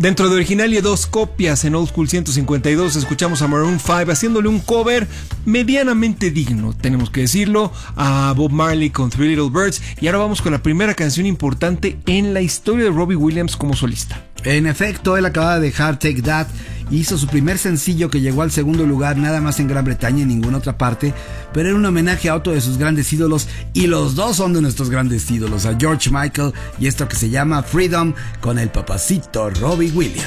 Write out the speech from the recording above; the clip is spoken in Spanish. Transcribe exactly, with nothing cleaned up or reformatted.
Dentro de Originalia, dos copias en Old School ciento cincuenta y dos, escuchamos a Maroon cinco haciéndole un cover medianamente digno, tenemos que decirlo, a Bob Marley con Three Little Birds. Y ahora vamos con la primera canción importante en la historia de Robbie Williams como solista. En efecto, él acaba de dejar Take That, hizo su primer sencillo que llegó al segundo lugar nada más en Gran Bretaña y en ninguna otra parte, pero era un homenaje a otro de sus grandes ídolos, y los dos son de nuestros grandes ídolos, a George Michael, y esto que se llama Freedom con el papacito Robbie Williams.